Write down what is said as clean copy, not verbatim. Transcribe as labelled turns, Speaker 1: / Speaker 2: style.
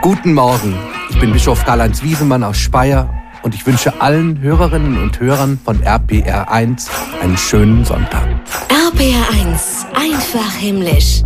Speaker 1: Guten Morgen, ich bin Bischof Karl-Heinz Wiesemann aus Speyer und ich wünsche allen Hörerinnen und Hörern von RPR1 einen schönen Sonntag.
Speaker 2: RPR1, einfach himmlisch.